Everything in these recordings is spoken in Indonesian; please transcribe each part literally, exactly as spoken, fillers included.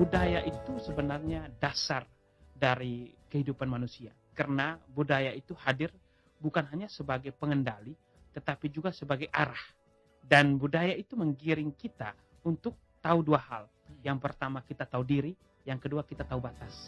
budaya itu sebenarnya dasar dari kehidupan manusia. Karena budaya itu hadir bukan hanya sebagai pengendali, tetapi juga sebagai arah. Dan budaya itu menggiring kita untuk tahu dua hal. Yang pertama kita tahu diri, yang kedua kita tahu batas.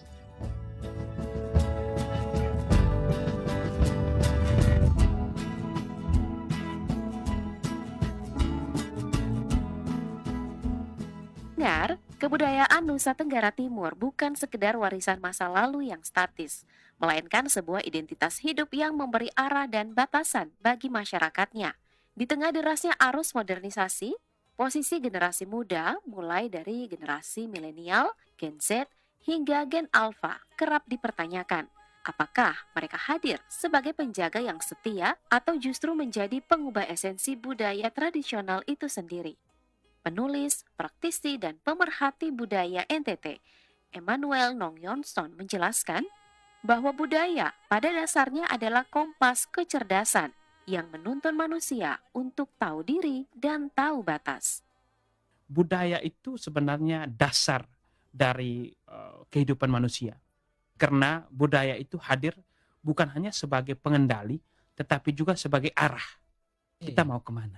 Dengar, kebudayaan Nusa Tenggara Timur bukan sekedar warisan masa lalu yang statis, melainkan sebuah identitas hidup yang memberi arah dan batasan bagi masyarakatnya. Di tengah derasnya arus modernisasi, posisi generasi muda mulai dari generasi milenial, Gen Z, hingga Gen Alpha kerap dipertanyakan. Apakah mereka hadir sebagai penjaga yang setia atau justru menjadi pengubah esensi budaya tradisional itu sendiri? Penulis, praktisi, dan pemerhati budaya N T T, Emmanuel Nongyonson menjelaskan bahwa budaya pada dasarnya adalah kompas kecerdasan yang menuntun manusia untuk tahu diri dan tahu batas. Budaya itu sebenarnya dasar dari uh, kehidupan manusia. Karena budaya itu hadir bukan hanya sebagai pengendali, tetapi juga sebagai arah. Kita mau kemana?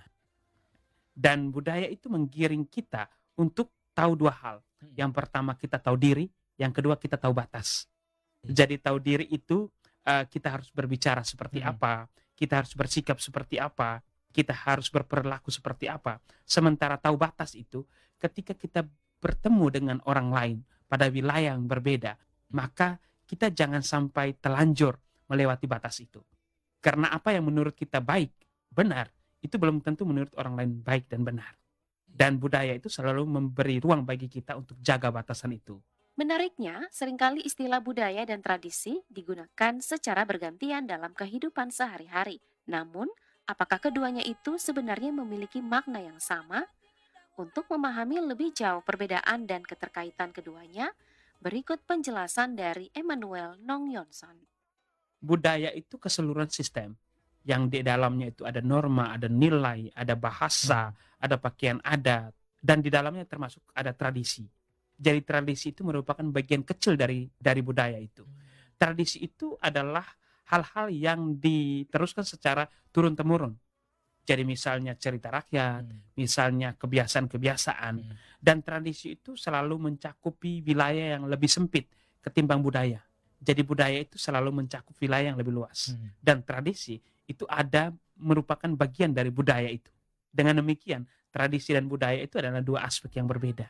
Dan budaya itu menggiring kita untuk tahu dua hal. Yang pertama kita tahu diri, yang kedua kita tahu batas. Jadi tahu diri itu uh, kita harus berbicara seperti hmm. apa, kita harus bersikap seperti apa, kita harus berperilaku seperti apa. Sementara tahu batas itu ketika kita bertemu dengan orang lain pada wilayah yang berbeda, maka kita jangan sampai telanjur melewati batas itu. Karena apa yang menurut kita baik, benar, itu belum tentu menurut orang lain baik dan benar. Dan budaya itu selalu memberi ruang bagi kita untuk jaga batasan itu. Menariknya, seringkali istilah budaya dan tradisi digunakan secara bergantian dalam kehidupan sehari-hari. Namun, apakah keduanya itu sebenarnya memiliki makna yang sama? Untuk memahami lebih jauh perbedaan dan keterkaitan keduanya, berikut penjelasan dari Emmanuel Nongyonson. Budaya itu keseluruhan sistem. Yang di dalamnya itu ada norma, ada nilai, ada bahasa, hmm. ada pakaian adat, dan di dalamnya termasuk ada tradisi. Jadi tradisi itu merupakan bagian kecil dari dari budaya itu. Tradisi itu adalah hal-hal yang diteruskan secara turun-temurun. Jadi misalnya cerita rakyat, hmm. misalnya kebiasaan-kebiasaan, hmm. dan tradisi itu selalu mencakupi wilayah yang lebih sempit ketimbang budaya. Jadi budaya itu selalu mencakup wilayah yang lebih luas. Hmm. Dan tradisi itu ada merupakan bagian dari budaya itu. Dengan demikian, tradisi dan budaya itu adalah dua aspek yang berbeda.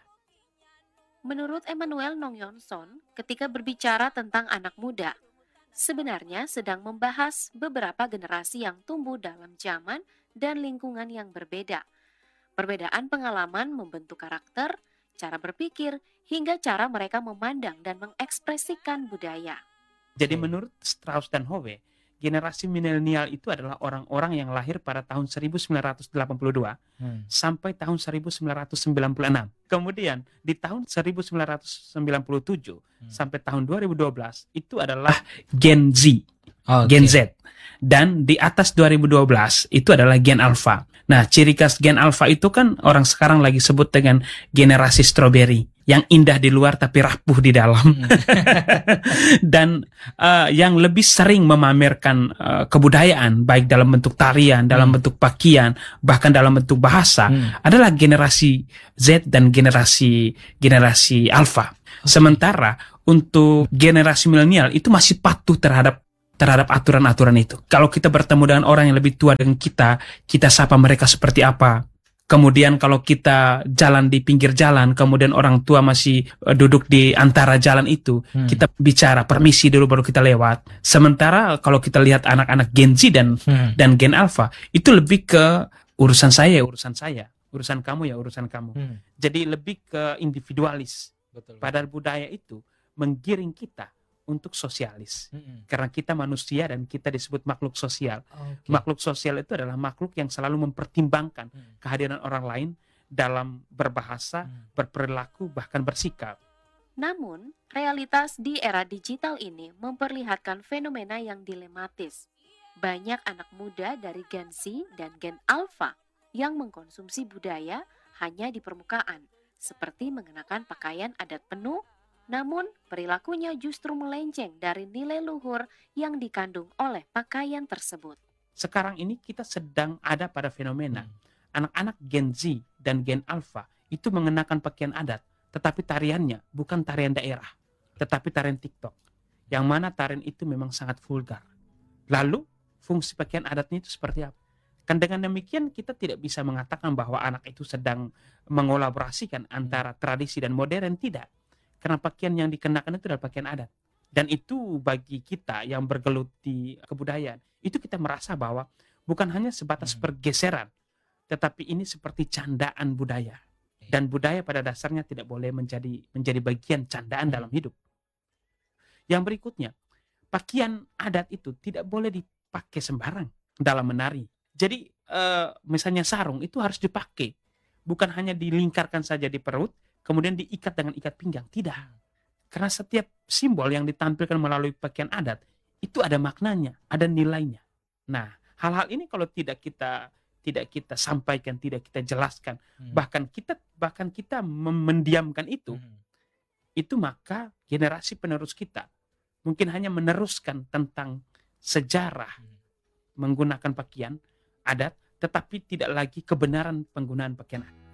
Menurut Emmanuel Nongyonson, ketika berbicara tentang anak muda, sebenarnya sedang membahas beberapa generasi yang tumbuh dalam zaman dan lingkungan yang berbeda. Perbedaan pengalaman membentuk karakter, cara berpikir, hingga cara mereka memandang dan mengekspresikan budaya. Jadi menurut Strauss dan Howe, generasi milenial itu adalah orang-orang yang lahir pada tahun seribu sembilan ratus delapan puluh dua hmm. sampai tahun seribu sembilan ratus sembilan puluh enam. Kemudian di tahun seribu sembilan ratus sembilan puluh tujuh hmm. sampai tahun dua ribu dua belas itu adalah Gen Z, okay. Gen Z. Dan di atas dua ribu dua belas itu adalah Gen Alpha. Nah, ciri khas Gen Alpha itu kan orang sekarang lagi sebut dengan generasi strawberry, yang indah di luar tapi rapuh di dalam. Dan uh, yang lebih sering memamerkan uh, kebudayaan, baik dalam bentuk tarian, dalam hmm. bentuk pakaian, bahkan dalam bentuk bahasa, hmm. adalah generasi Z dan generasi generasi Alpha. Okay. Sementara untuk generasi milenial itu masih patuh terhadap terhadap aturan-aturan itu. Kalau kita bertemu dengan orang yang lebih tua dengan kita, kita sapa mereka seperti apa. Kemudian kalau kita jalan di pinggir jalan, kemudian orang tua masih uh, duduk di antara jalan itu, hmm. kita bicara permisi dulu baru kita lewat. Sementara kalau kita lihat anak-anak Gen Z dan hmm. dan Gen Alpha, itu lebih ke urusan saya, urusan saya, urusan kamu ya urusan kamu. Hmm. Jadi lebih ke individualis. Betul. Padahal budaya itu menggiring kita untuk sosialis. Mm-hmm. Karena kita manusia dan kita disebut makhluk sosial. Okay. Makhluk sosial itu adalah makhluk yang selalu mempertimbangkan mm. kehadiran orang lain dalam berbahasa, mm. berperilaku, bahkan bersikap. Namun, realitas di era digital ini memperlihatkan fenomena yang dilematis. Banyak anak muda dari Gen Z dan Gen Alpha yang mengkonsumsi budaya hanya di permukaan, seperti mengenakan pakaian adat penuh, namun perilakunya justru melenceng dari nilai luhur yang dikandung oleh pakaian tersebut. Sekarang ini kita sedang ada pada fenomena Hmm. anak-anak Gen Z dan Gen Alpha itu mengenakan pakaian adat, tetapi tariannya bukan tarian daerah, tetapi tarian TikTok, yang mana tarian itu memang sangat vulgar. Lalu fungsi pakaian adatnya itu seperti apa? Kan dengan demikian kita tidak bisa mengatakan bahwa anak itu sedang mengolaborasikan antara tradisi dan modern, tidak. Karena pakaian yang dikenakan itu adalah pakaian adat. Dan itu bagi kita yang bergelut di kebudayaan, itu kita merasa bahwa bukan hanya sebatas Hmm. pergeseran, tetapi ini seperti candaan budaya. Dan budaya pada dasarnya tidak boleh menjadi menjadi bagian candaan Hmm. dalam hidup. Yang berikutnya, pakaian adat itu tidak boleh dipakai sembarang dalam menari. Jadi eh, misalnya sarung itu harus dipakai, bukan hanya dilingkarkan saja di perut, kemudian diikat dengan ikat pinggang. Tidak. Karena setiap simbol yang ditampilkan melalui pakaian adat itu ada maknanya, ada nilainya. Nah, hal-hal ini kalau tidak kita tidak kita sampaikan, tidak kita jelaskan, Hmm. bahkan kita bahkan kita mem- mendiamkan itu, Hmm. itu maka generasi penerus kita mungkin hanya meneruskan tentang sejarah Hmm. menggunakan pakaian adat, tetapi tidak lagi kebenaran penggunaan pakaian adat.